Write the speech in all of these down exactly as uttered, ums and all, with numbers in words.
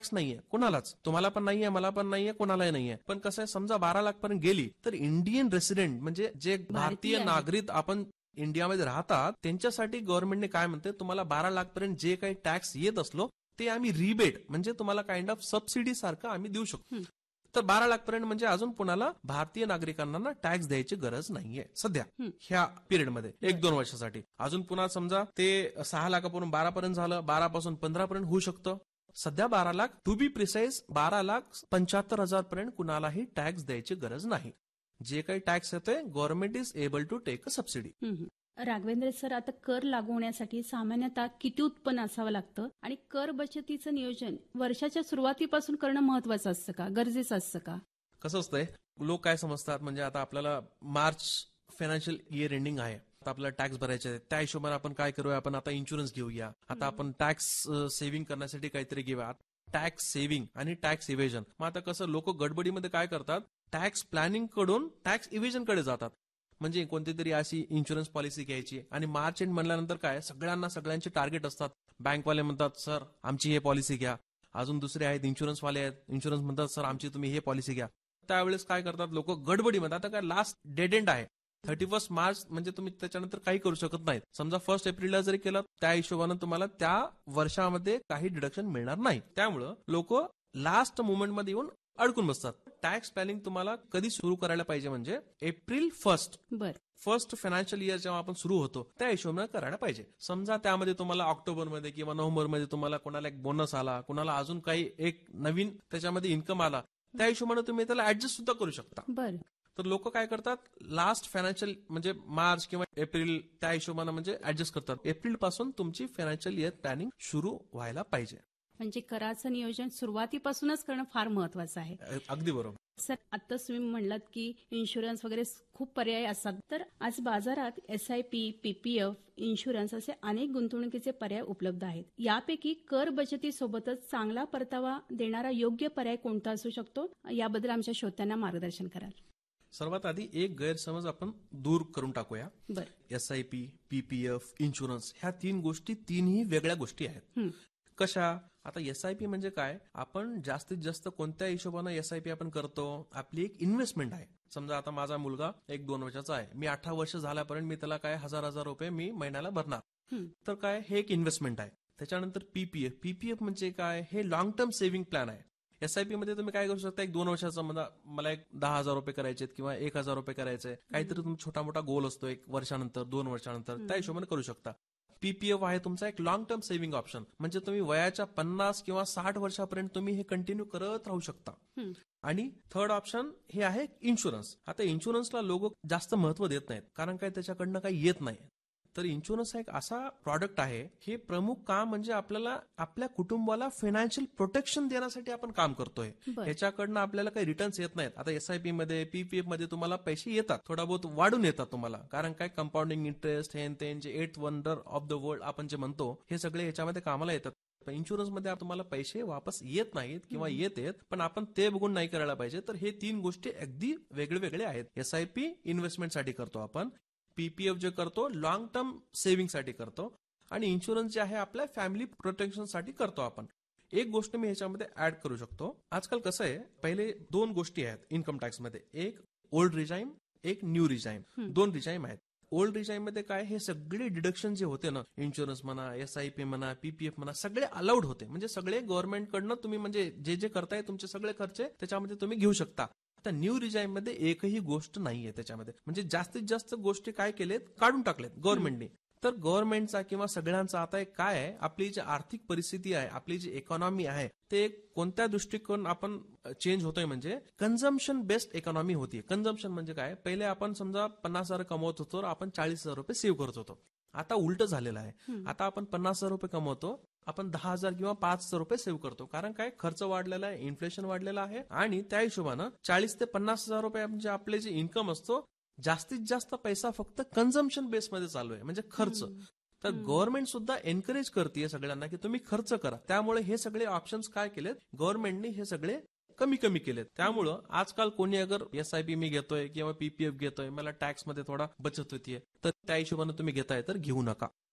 नाहीये कोणालाच, तुम्हाला पण नाहीये, मला पण नाहीये, कोणालाही नाहीये. पण कसं आहे, समजा बारा लाख पर्यंत गेली तर इंडियन रेसिडेंट म्हणजे जे भारतीय नागरिक आपण इंडियामध्ये राहतात त्यांच्यासाठी गव्हर्नमेंटने काय म्हणते, तुम्हाला बारा लाख पर्यंत जे काही टॅक्स येत असलो ते आम्ही रिबेट म्हणजे तुम्हाला काइंड ऑफ सबसिडी सारखं आम्ही देऊ शकतो. तर बारा लाख पर्यंत म्हणजे अजून पुन्हा भारतीय नागरिकांना टॅक्स द्यायची गरज नाहीये सध्या ह्या पिरियडमध्ये एक दोन वर्षासाठी. अजून पुन्हा समजा ते सहा लाखापासून बारा पर्यंत झालं, बारा पासून पंधरा पर्यंत होऊ शकतं. सध्या बारा लाख टू बी प्रिसाइज बारा लाख पंच्याहत्तर हजार पर्यंत कुणालाही टॅक्स द्यायची गरज नाही. जे काही टॅक्स येतोय government is able to take a subsidy. Raghavendra sir, आता कर लागू होण्यासाठी सामान्यतः किती उत्पन्न असावं लागतं आणि कर बचतीचं नियोजन वर्षाच्या सुरुवातीपासून करणं महत्वाचं असतं का, गरजेचं असतं का? कसं असतंय, लोक काय समजतात म्हणजे आता आपल्याला मार्च फायनान्शियल इयर एंडिंग आहे, आता आपल्याला टॅक्स भरायचे आहे, त्या हिशोबाने आपण काय करूया, आपण आता इन्शुरन्स घेऊया, आता आपण टॅक्स सेव्हिंग करण्यासाठी काहीतरी घेऊया. टॅक्स सेव्हिंग आणि टॅक्स इव्हेजन. मग आता कसं लोक गडबडीमध्ये काय करतात, टॅक्स प्लॅनिंग कडून टॅक्स इव्हेजन कडे जातात. म्हणजे कोणती तरी अशी इन्शुरन्स पॉलिसी घ्यायची आणि मार्च एंड म्हणल्यानंतर काय सगळ्यांना सगळ्यांचे टार्गेट असतात. बँकवाले म्हणतात सर आमची हे पॉलिसी घ्या, अजून दुसरे आहेत इन्शुरन्सवाले आहेत, इन्शुरन्स म्हणतात सर आमची तुम्ही हे पॉलिसी घ्या. त्यावेळेस काय करतात लोक गडबडीमध्ये, आता काय लास्ट डेड एंड आहे थर्टी फर्स्ट मार्च म्हणजे तुम्ही त्याच्यानंतर काही करू शकत नाही. समजा फर्स्ट एप्रिलला जरी केलं त्या हिशोबानं तुम्हाला त्या वर्षामध्ये काही डिडक्शन मिळणार नाही. त्यामुळं लोक लास्ट मुमेंटमध्ये येऊन अडकून बसतात. टॅक्स प्लॅनिंग तुम्हाला कधी सुरू करायला पाहिजे म्हणजे April first first financial year जेव्हा आपण सुरू होतो त्या हिशोबाने करायला पाहिजे. समजा त्यामध्ये तुम्हाला ऑक्टोबरमध्ये किंवा नोव्हेंबरमध्ये तुम्हाला कोणाला एक बोनस आला, कोणाला अजून काही एक नवीन त्याच्यामध्ये इन्कम आला, त्या हिशोबाने तुम्ही त्याला ऍडजस्ट सुद्धा करू शकता. बरं. तर लोक काय करतात, लास्ट फायनान्शियल म्हणजे मार्च किंवा एप्रिल त्या हिशोबाने म्हणजे ऍडजस्ट करतात. एप्रिल पासून तुमची फायनान्शियल इयर प्लॅनिंग सुरू व्हायला पाहिजे. म्हणजे कराचं नियोजन सुरुवातीपासूनच करणं फार महत्वाचं आहे. अगदी बरोबर. सर, आता तुम्ही म्हणलात की इन्शुरन्स वगैरे खूप पर्याय असतात, तर आज बाजारात एसआयपी, पीपीएफ, इन्शुरन्स असे अनेक गुंतवणुकीचे पर्याय उपलब्ध आहेत. यापैकी कर बचतीसोबतच चांगला परतावा देणारा योग्य पर्याय कोणता असू शकतो, याबद्दल आमच्या श्रोत्यांना मार्गदर्शन कराल? सर्वात आधी एक गैरसमज आपण दूर करून टाकूया. एसआयपी, पीपीएफ, इन्शुरन्स ह्या तीन गोष्टी तीनही वेगळ्या गोष्टी आहेत. कशा? आता एसआयपी म्हणजे काय, आपण जास्तीत जास्त कोणत्या हिशोबानं एसआयपी आपण करतो, आपली एक इन्व्हेस्टमेंट आहे. समजा आता माझा मुलगा एक दोन वर्षाचा आहे, मी अठरा वर्ष झाल्यापर्यंत मी त्याला काय हजार हजार रुपये मी महिन्याला भरणार, तर काय हे एक इन्व्हेस्टमेंट आहे. त्याच्यानंतर पीपीएफ, पीपीएफ म्हणजे काय, हे लॉंग टर्म सेव्हिंग प्लॅन आहे. एसआयपी मध्ये तुम्ही काय करू शकता, एक दोन वर्षाचा म्हणजे मला एक दहा हजार रुपये करायचे किंवा एक हजार रुपये करायचे, काहीतरी तुम्ही छोटा मोठा गोल असतो एक वर्षानंतर दोन वर्षानंतर, त्या हिशोबाने करू शकता. पीपीएफ आहे तुमचा एक लॉंग टर्म सेव्हिंग ऑप्शन, म्हणजे तुम्ही वयाच्या पन्नास किंवा साठ वर्षापर्यंत तुम्ही हे कंटिन्यू करत राहू शकता. आणि थर्ड ऑप्शन हे आहे इन्शुरन्स. आता इन्शुरन्सला लोक जास्त महत्व देत नाहीत, कारण काय त्याच्याकडनं काही येत नाही. तर इन्शुरन्स हा एक असा प्रॉडक्ट आहे, हे प्रमुख काम म्हणजे आपल्याला आपल्या कुटुंबाला फायनान्शियल प्रोटेक्शन देण्यासाठी आपण काम करतोय. ह्याच्याकडनं आपल्याला काही रिटर्न्स येत नाहीत. आता एसआयपी मध्ये, पीपीएफ मध्ये तुम्हाला पैसे येतात, थोडा बहुत वाढून येतात तुम्हाला, कारण काय कंपाऊंडिंग इंटरेस्ट हे ते जे eight wonder of the world आपण जे म्हणतो हे सगळे ह्याच्यामध्ये कामाला येतात. इन्शुरन्स मध्ये तुम्हाला पैसे वापस येत नाहीत किंवा येत आहेत, पण आपण ते बघून नाही करायला पाहिजे. तर हे तीन गोष्टी अगदी वेगळे वेगळे आहेत. एसआयपी इन्व्हेस्टमेंटसाठी करतो आपण, पीपीएफ जे करतो लॉंग टर्म सेव्हिंग साठी करतो, आणि इन्शुरन्स जे आहे आपल्या फॅमिली प्रोटेक्शन साठी करतो आपण. एक गोष्ट मी ह्याच्यामध्ये ऍड करू शकतो. आजकाल कसं आहे, पहिले दोन गोष्टी आहेत इन्कम टॅक्स मध्ये, एक ओल्ड रिजाईम, एक न्यू रिजाईम, दोन रिजाईम आहेत. ओल्ड रिजाईम मध्ये काय, हे सगळे डिडक्शन जे होते ना, इन्शुरन्स म्हणा, एसआयपी म्हणा, पीपीएफ म्हणा, सगळे अलाउड होते. म्हणजे सगळे गव्हर्नमेंटकडनं तुम्ही म्हणजे जे जे करताय तुमचे सगळे खर्च त्याच्यामध्ये तुम्ही घेऊ शकता. आता न्यू रिजाईम मध्ये एकही गोष्ट नाहीये त्याच्यामध्ये, म्हणजे जास्तीत जास्त गोष्टी काय केलेत, काढून टाकलेत गव्हर्नमेंटने. तर गव्हर्नमेंटचा किंवा सगळ्यांचा आता एक काय आहे, आपली जी आर्थिक परिस्थिती आहे, आपली जी इकॉनॉमी आहे, ते कोणत्या दृष्टिकोन आपण चेंज होतोय, म्हणजे कन्झम्पशन बेस्ड इकॉनॉमी होतीये. कन्झम्पशन म्हणजे काय, पहिले आपण समजा पन्नास हजार कमवत होतो, आपण चाळीस हजार रुपये सेव्ह करत होतो. आता उलट झालेलं आहे, आता आपण पन्नास हजार रुपये कमवतो, आपण दहा हजार किंवा पाच हजार रुपये सेव्ह करतो. कारण काय, खर्च वाढलेला आहे, इन्फ्लेशन वाढलेलं आहे, आणि त्या हिशोबानं चाळीस ते पन्नास हजार रुपये म्हणजे आपले जे इन्कम असतो, जास्तीत जास्त पैसा फक्त कन्झम्पशन बेसमध्ये चालू आहे, म्हणजे खर्च. तर गव्हर्नमेंट सुद्धा एनकरेज करते सगळ्यांना की तुम्ही खर्च करा. त्यामुळे हे सगळे ऑप्शन्स काय केलेत, गव्हर्नमेंटने हे सगळे कमी कमी केलेत. त्यामुळं आजकाल कोणी अगर एसआयपी मी घेतोय किंवा पीपीएफ घेतोय, मला टॅक्स मध्ये थोडा बचत होतीये, तर त्या हिशोबाने तुम्ही घेताय तर घेऊ नका.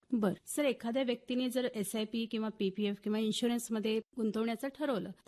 बर सर, एखाद्या व्यक्तीने जर एसआयपी किंवा पीपीएफ किंवा इन्शुरन्समध्ये गुंतवण्याचं ठरवलं